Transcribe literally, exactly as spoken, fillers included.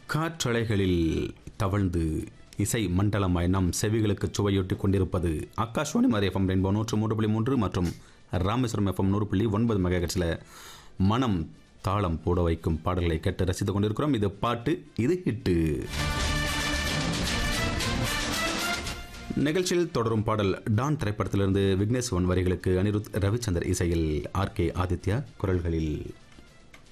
காற்றலைகளில் தவழ்ந்து இசை மண்டலமாய் நம் செவிகளுக்கு சுவையொட்டி கொண்டிருப்பது ஆகாஷ்வாணி மதுரை எஃப்எம் ரெயின்போ நூற்று மூன்று புள்ளி மூன்று மற்றும் ராமேஸ்வரம் எஃப்எம் நூறு புள்ளி ஒன்பது மெகாஹெர்ட்ஸில் மனம் தாளம் போட வைக்கும் பாடல்களை கேட்டு ரசித்துக் கொண்டிருக்கிறோம். இது பாட்டு, இது ஹிட்டு. நிகழ்ச்சியில் தொடரும் பாடல் டான் திரைப்படத்திலிருந்து விக்னேஸ்வரன் வரிகளுக்கு அனிருத் ரவிச்சந்தர் இசையில் ஆர் கே ஆதித்யா குரல்களில்